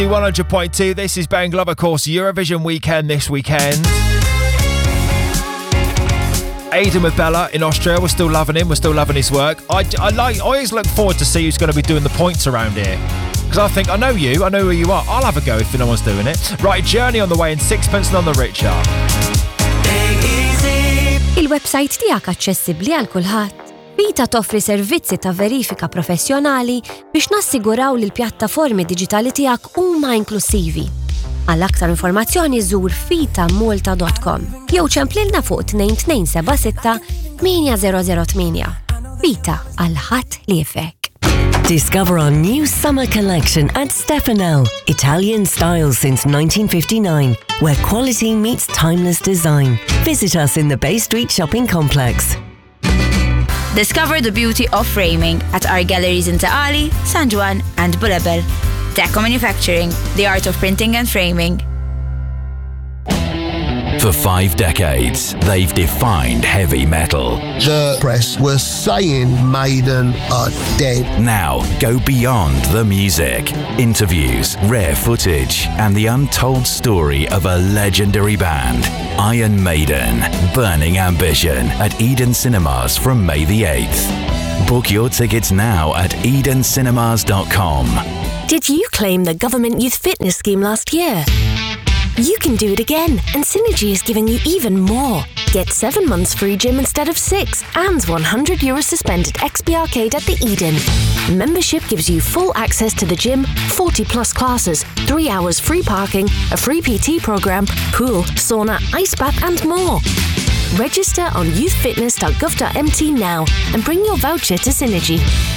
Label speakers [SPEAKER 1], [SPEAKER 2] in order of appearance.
[SPEAKER 1] 100.2, this is Ben Glover, of course, Eurovision weekend this weekend. Aidan with Bella in Austria, we're still loving him, we're still loving his work. I always look forward to see who's going to be doing the points around here. Because I think, I know who you are, I'll have a go if no one's doing it. Right, Journey on the way and Sixpence None the Richer.
[SPEAKER 2] Il-website tiegħek aċċessibbli għal kulħadd. Vita toffri servizzi ta' verifika professjonali biex nassiguraw li l-pjattaformi diġitali tiegħek huma inklusivi. Għal aktar informazzjoni żur vitamulta.com jew ċemplilna fuq 2276 8008. Vita għal ħadd li jfek.
[SPEAKER 3] Discover our new summer collection at Stefanel, Italian style since 1959, where quality meets timeless design. Visit us in the Bay Street Shopping Complex.
[SPEAKER 4] Discover the beauty of framing at our galleries in Taali, San Juan and Bulabel. Deco Manufacturing, the art of printing and framing.
[SPEAKER 5] For 5 decades, they've defined heavy metal.
[SPEAKER 6] The press was saying Maiden are dead.
[SPEAKER 5] Now, go beyond the music. Interviews, rare footage, and the untold story of a legendary band. Iron Maiden, Burning Ambition at Eden Cinemas from May the 8th. Book your tickets now at edencinemas.com.
[SPEAKER 3] Did you claim the government youth fitness scheme last year? You can do it again, and Synergy is giving you even more. Get 7 months free gym instead of 6, and €100 to spend at XP Arcade at the Eden. Membership gives you full access to the gym, 40 plus classes, 3 hours free parking, a free PT program, pool, sauna, ice bath, and more. Register on youthfitness.gov.mt now and bring your voucher to Synergy.